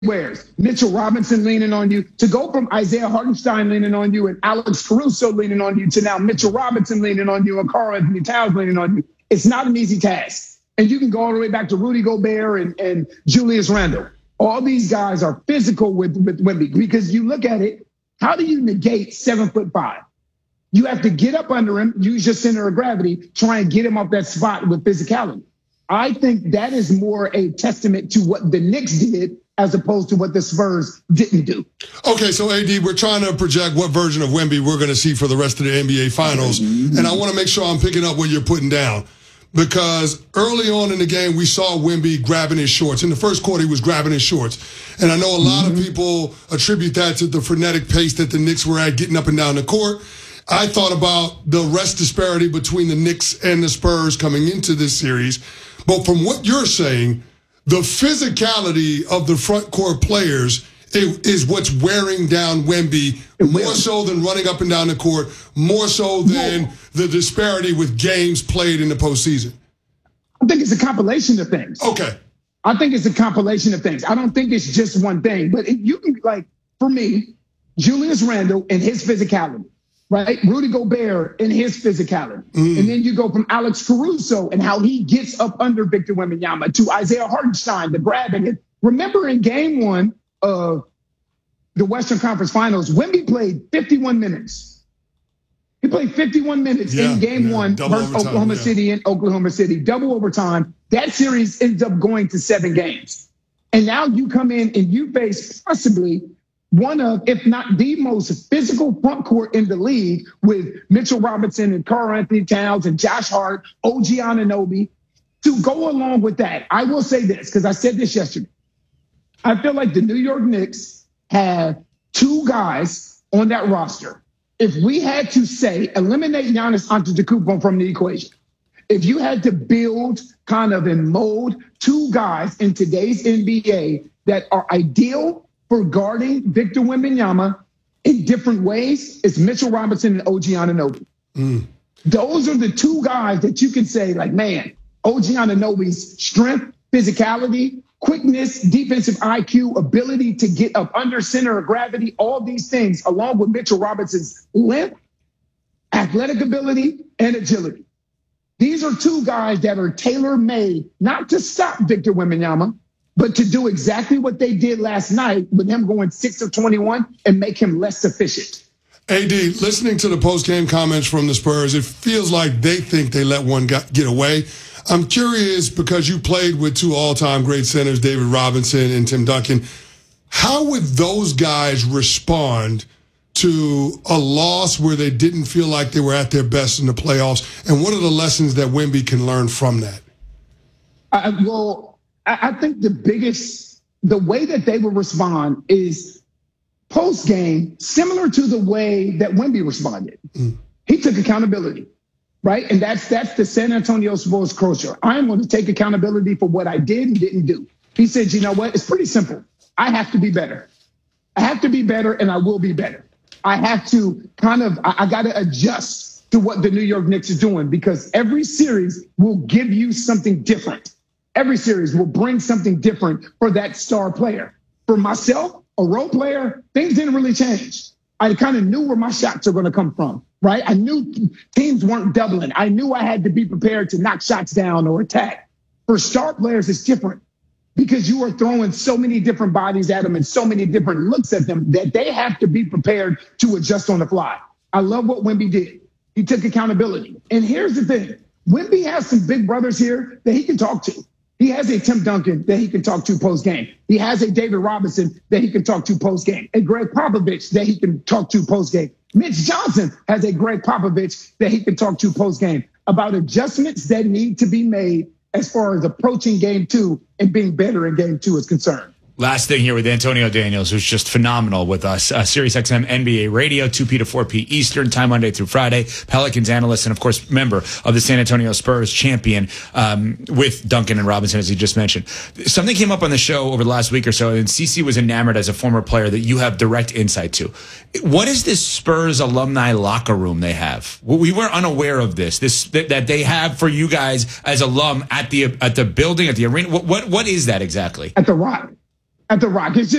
wears. Mitchell Robinson leaning on you. To go from Isaiah Hartenstein leaning on you and Alex Caruso leaning on you to now Mitchell Robinson leaning on you and Karl-Anthony Towns leaning on you, it's not an easy task. And you can go all the way back to Rudy Gobert and Julius Randle. All these guys are physical with Wemby because you look at it, how do you negate 7'5"? You have to get up under him, use your center of gravity, try and get him off that spot with physicality. I think that is more a testament to what the Knicks did as opposed to what the Spurs didn't do. Okay, so AD, we're trying to project what version of Wemby we're going to see for the rest of the NBA Finals, and I want to make sure I'm picking up what you're putting down. Because early on in the game, we saw Wemby grabbing his shorts. In the first quarter, he was grabbing his shorts. And I know a lot of people attribute that to the frenetic pace that the Knicks were at getting up and down the court. I thought about the rest disparity between the Knicks and the Spurs coming into this series. But from what you're saying, the physicality of the front court players is what's wearing down Wemby more so than running up and down the court, more so than the disparity with games played in the postseason. I think it's a compilation of things. Okay. I think it's a compilation of things. I don't think it's just one thing. But if you can, like, for me, Julius Randle and his physicality, right? Rudy Gobert and his physicality. And then you go from Alex Caruso and how he gets up under Victor Wembanyama to Isaiah Hartenstein, the grabbing it. Remember in game one of the Western Conference Finals, Wemby played 51 minutes. He played 51 minutes in game one versus Oklahoma City and Oklahoma City, double overtime. That series ends up going to 7 games. And now you come in and you face possibly one of, if not the most physical front court in the league with Mitchell Robinson and Karl-Anthony Towns and Josh Hart, OG Anunoby. To go along with that, I will say this, because I said this yesterday. I feel like the New York Knicks have 2 guys on that roster. If we had to say, eliminate Giannis Antetokounmpo from the equation, if you had to build kind of and mold 2 guys in today's NBA that are ideal for guarding Victor Wembanyama in different ways, it's Mitchell Robinson and OG Anunoby. Those are the 2 guys that you can say, like, man, OG Anunoby's strength, physicality, quickness, defensive IQ, ability to get up under center of gravity, all these things, along with Mitchell Robinson's length, athletic ability, and agility. These are 2 guys that are tailor-made not to stop Victor Wembanyama, but to do exactly what they did last night with him going 6 of 21 and make him less efficient. AD, listening to the post-game comments from the Spurs, it feels like they think they let one get away. I'm curious, because you played with 2 all-time great centers, David Robinson and Tim Duncan. How would those guys respond to a loss where they didn't feel like they were at their best in the playoffs? And what are the lessons that Wemby can learn from that? I think the way that they would respond is post-game, similar to the way that Wemby responded. He took accountability. Right? And that's the San Antonio Spurs culture. I'm going to take accountability for what I did and didn't do. He said, you know what? It's pretty simple. I have to be better. I have to be better, and I will be better. I have to I got to adjust to what the New York Knicks are doing, because every series will give you something different. Every series will bring something different for that star player. For myself, a role player, things didn't really change. I kind of knew where my shots are going to come from. Right? I knew teams weren't doubling. I knew I had to be prepared to knock shots down or attack. For star players, it's different because you are throwing so many different bodies at them and so many different looks at them that they have to be prepared to adjust on the fly. I love what Wemby did. He took accountability. And here's the thing. Wemby has some big brothers here that he can talk to. He has a Tim Duncan that he can talk to post-game. He has a David Robinson that he can talk to post-game. A Greg Popovich that he can talk to post-game. Mitch Johnson has a Greg Popovich that he can talk to post-game about adjustments that need to be made as far as approaching game 2 and being better in game 2 is concerned. Last thing here with Antonio Daniels, who's just phenomenal with us. SiriusXM NBA Radio, 2P to 4P Eastern time, Monday through Friday. Pelicans analyst and, of course, member of the San Antonio Spurs, champion with Duncan and Robinson, as he just mentioned. Something came up on the show over the last week or so, and CC was enamored as a former player that you have direct insight to. What is this Spurs alumni locker room they have? We were unaware of this that they have for you guys as alum at the building, at the arena. What is that exactly? At the Rock. at The Rock. It's just